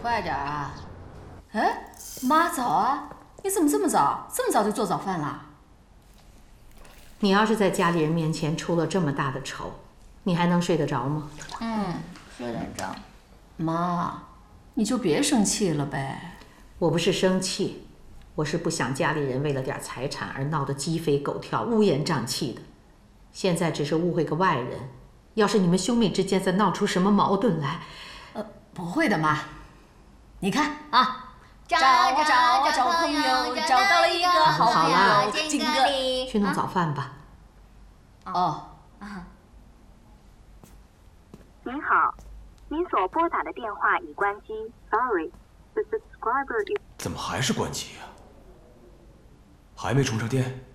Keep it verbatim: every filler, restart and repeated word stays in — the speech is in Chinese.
快点啊！哎，妈早啊！你怎么这么早？这么早就做早饭了？ 你要是在家里人面前出了这么大的丑，你还能睡得着吗？ 嗯，睡得着。妈，你就别生气了呗。 我不是生气，我是不想家里人为了点财产而闹得鸡飞狗跳、乌烟瘴气的。现在只是误会个外人，要是你们兄妹之间再闹出什么矛盾来， 呃，不会的，妈。你看啊，找啊找啊找朋友，找到了一个好朋友，金哥， 去弄早饭吧。 哦。 您好，您所拨打的电话已关机 ，Sorry, the subscriber is。 怎么还是关机呀？还没充上电？